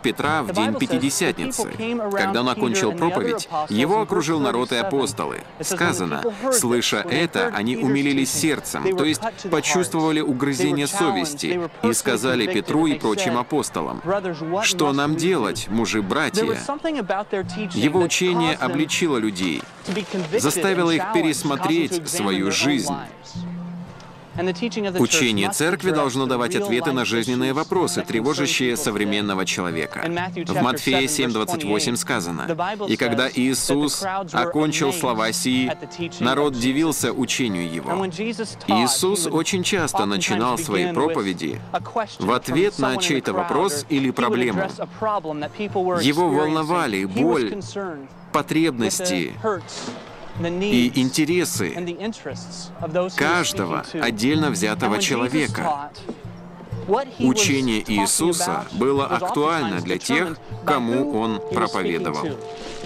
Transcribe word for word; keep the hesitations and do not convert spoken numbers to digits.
Петра в день Пятидесятницы. Когда он окончил проповедь, его окружил народ и апостолы. Сказано, слыша это, они умилились сердцем, то есть почувствовали угрызение совести, и сказали Петру и прочим апостолам: «Что нам делать, мужи-братья?» Его учение обличило людей, заставило их пересмотреть свою жизнь. Учение Церкви должно давать ответы на жизненные вопросы, тревожащие современного человека. В Матфея семь двадцать восемь сказано: «И когда Иисус окончил слова сии, народ дивился учению Его». Иисус очень часто начинал свои проповеди в ответ на чей-то вопрос или проблему. Его волновали боль, потребности и интересы каждого отдельно взятого человека. Учение Иисуса было актуально для тех, кому Он проповедовал.